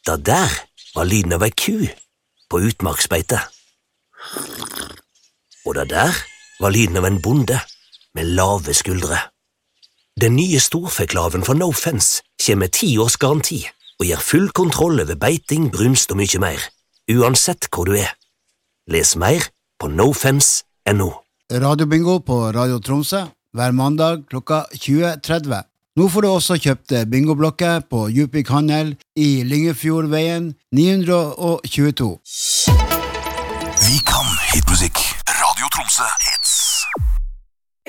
Det der var lyden av ei ku på utmarksbeite. Og det der var lyden av en bonde med lave skuldre. Den nye storfeklaven fra No Fence kommer med 10 års garanti og gir full kontroll over beiting, brunst og mye mer, uansett hvor du er. Les mer på nofence.no. Radiobingo på Radio Tromsø hver mandag klokka 20.30. Nå får du også kjøpt bingoblokker på Djupvik Handel i Lyngefjordveien 922. Vi kan hitmusikk. Radio Tromsø hits.